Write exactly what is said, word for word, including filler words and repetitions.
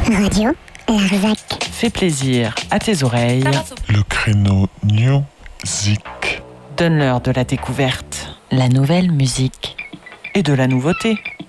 Radio Larzac. Fais plaisir à tes oreilles. Le créneau Music. Donne-leur de la découverte, la nouvelle musique et de la nouveauté.